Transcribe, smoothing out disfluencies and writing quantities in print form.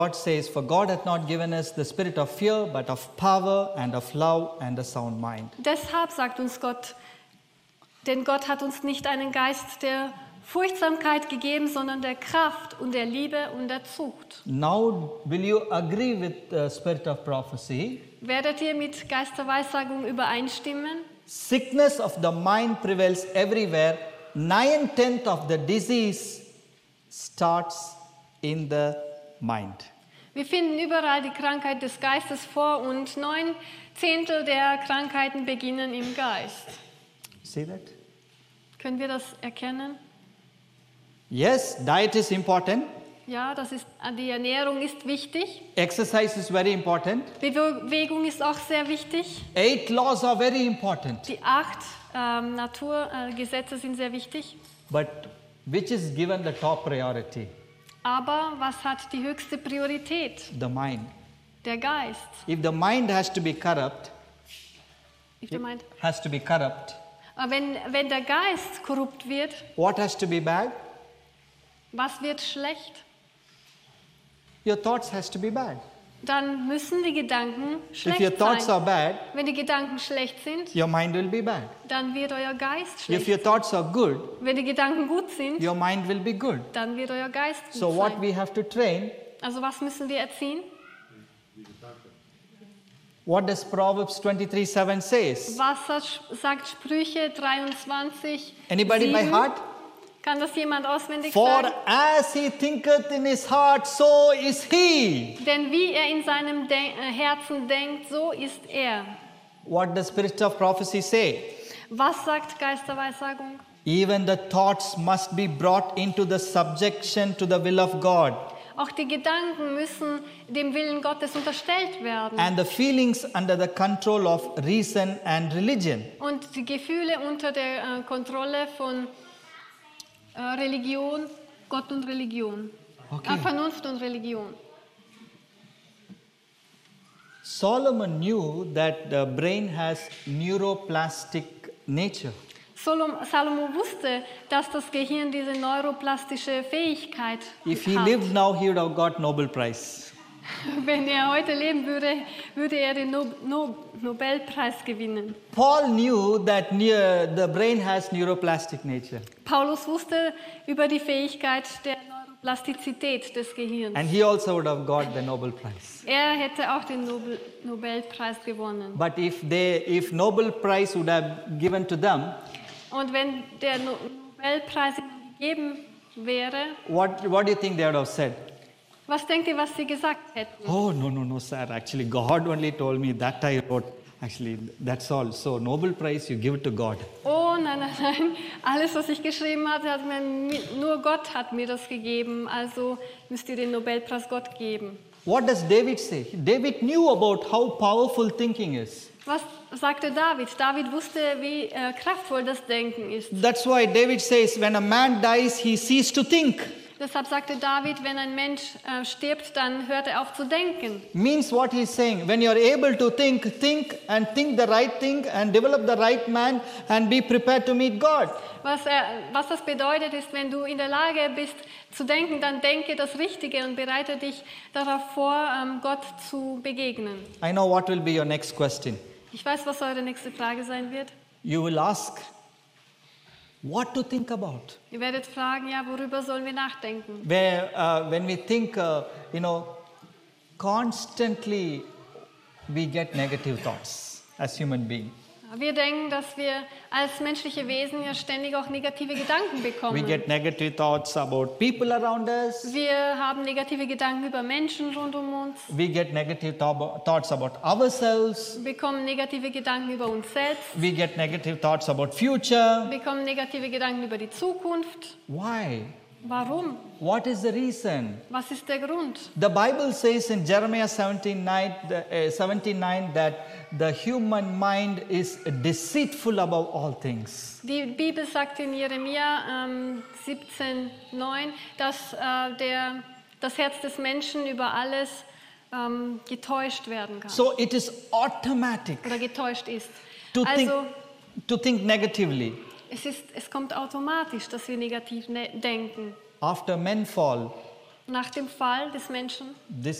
God says, for God hath not given us the spirit of fear, but of power and of love and a sound mind. Deshalb sagt uns Gott, denn Gott hat uns nicht einen Geist der Furchtsamkeit gegeben, sondern der Kraft und der Liebe und der Zucht. Now, will you agree with the spirit of prophecy? Werdet ihr mit Geist der Weissagung übereinstimmen? Sickness of the mind prevails everywhere. 9/10 of the disease starts in the mind. Wir finden überall die Krankheit des Geistes vor und 9/10 der Krankheiten beginnen im Geist. See that? Können wir das erkennen? Yes, diet is important. Ja, die Ernährung ist wichtig. Exercise is very important. Bewegung ist auch sehr wichtig. 8 laws are very important. Die 8 Naturgesetze sind sehr wichtig. But which is given the top priority? Aber was hat die höchste Priorität? The mind. Der Geist. If the mind has to be corrupt, Wenn der Geist korrupt wird, what has to be bad? was wird schlecht? Your thoughts has to be bad. Dann müssen die Gedanken If schlecht your thoughts sein. are bad, Wenn die Gedanken schlecht sind, your mind will be bad. dann wird euer Geist If schlecht. your thoughts are good, Wenn die Gedanken gut sind, your mind will be good. dann wird euer Geist gut So what sein. we have to train, Also was müssen wir erziehen? what does Proverbs 23:7 says? Was sagt Sprüche 23? Anybody by 7? heart? Kann das jemand auswendig For sagen? as he thinketh in his heart, so is he. Denn wie er in seinem Herzen denkt, so ist er. What does spirit of prophecy say? Was sagt Geist der Weissagung? Even the thoughts must be brought into the subjection to the will of God, Auch die Gedanken müssen dem Willen Gottes unterstellt werden. and the feelings under the control of reason and religion. Und die Gefühle unter der Kontrolle von Religion, Gott und Religion. Okay. Vernunft und Religion. Solomon knew that the brain has neuroplastic nature. Salomo wusste, dass das Gehirn diese neuroplastische Fähigkeit If he hat. lived now, he would have got Nobel Prize. Wenn er heute leben würde, würde er den Nobelpreis gewinnen. Paul knew that the brain has neuroplastic nature, Paulus wusste über die Fähigkeit der Neuroplastizität des Gehirns. and he also would have got the Nobel Prize. Er hätte auch den Nobelpreis gewonnen. But if Nobel Prize would have given to them, Und wenn der Nobelpreis ihnen gegeben wäre, what do you think they would have said? was denkt ihr, was sie gesagt hätten? Oh, no, sir. Actually, God only told me that I wrote. Actually, that's all. So, Nobel Prize, you give it to God. Oh, nein. Alles, was ich geschrieben hatte, nur Gott hat mir das gegeben. Also müsst ihr den Nobelpreis Gott geben. What does David say? David knew about how powerful thinking is. Was sagte David? David wusste, wie kraftvoll das Denken ist. That's why David says, when a man dies, he ceases to think. Deshalb sagte David, wenn ein Mensch stirbt, dann hört er auf zu denken. Means what he's saying, when you're able to think and think the right thing and develop the right man and be prepared to meet God. Was das bedeutet, ist, wenn du in der Lage bist zu denken, dann denke das Richtige und bereite dich darauf vor, Gott zu begegnen. I know what will be your next question. Ich weiß, was eure nächste Frage sein wird. You will ask, what to think about? Ihr werdet fragen, ja, worüber sollen wir nachdenken? When we think, constantly we get negative thoughts as human beings. Wir denken, dass wir als menschliche Wesen ja ständig auch negative Gedanken bekommen. We get negative thoughts about people around us. Wir haben negative Gedanken über Menschen rund um uns. We get negative thoughts about ourselves. Wir bekommen negative Gedanken über uns selbst. We get negative thoughts about future. Wir bekommen negative Gedanken über die Zukunft. Why? Warum? What is the reason? Was ist der Grund? The Bible says in Jeremiah 17:9 that the human mind is deceitful above all things. Die Bibel sagt in Jeremia 17,9, dass das Herz des Menschen über alles getäuscht werden kann. So it is automatic Oder getäuscht ist. to Also think negatively. es kommt automatisch, dass wir negativ denken. After men fall, nach dem Fall des Menschen. This